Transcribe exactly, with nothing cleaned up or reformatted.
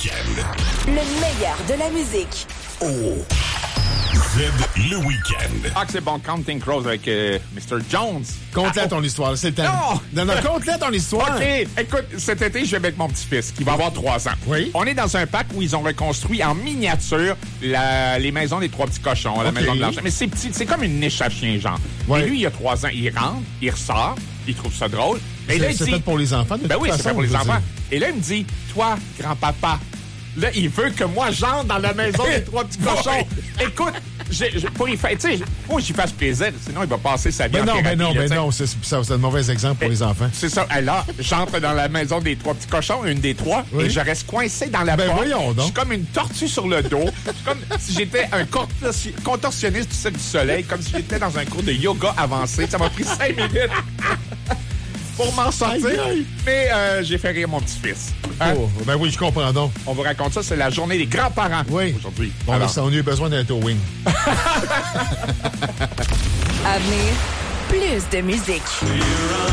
week-end. Le meilleur de la musique. Oh. Z, le week-end. Ah, que c'est bon, Counting Crows avec euh, mister Jones. Conte-la Ah, ton histoire, c'est le temps. Non! Non, non, conte-la ton histoire. OK, écoute, cet été, je vais avec mon petit-fils, qui va avoir trois ans. Oui. On est dans un parc où ils ont reconstruit en miniature la- les maisons des trois petits cochons, la OK. maison de l'argent. Mais c'est petit, c'est comme une niche à chien, genre. Ouais. Et lui, il a trois ans, il rentre, il ressort, il trouve ça drôle. Et là, C'est il c'est dit... fait pour les enfants, de Ben toute oui, c'est façon, fait pour les je veux enfants. dire. Et là, il me dit, toi, grand-papa, là, il veut que moi, j'entre dans la maison des trois petits cochons. Écoute, j'ai, j'ai, pour y faire, tu sais, faut que j'y fasse plaisir, sinon il va passer sa vie Ben en non, ben thérapie, non, là, ben tu sais. non, c'est, ça, c'est un mauvais exemple pour les enfants. C'est ça. Alors, j'entre dans la maison des trois petits cochons, une des trois, Oui. et je reste coincé dans la Ben porte. voyons donc. Je suis comme une tortue sur le dos. Je suis comme si j'étais un contorsi- contorsionniste du Cirque du Soleil, comme si j'étais dans un cours de yoga avancé. Ça m'a pris cinq minutes pour m'en sortir. Aïe, aïe. Mais euh, j'ai fait rire mon petit-fils. Hein? Oh, ben oui, je comprends donc. On vous raconte ça, c'est la journée des grands-parents Oui. aujourd'hui. Bon, Alors, là, on a eu besoin d'un towing. À venir, plus de musique.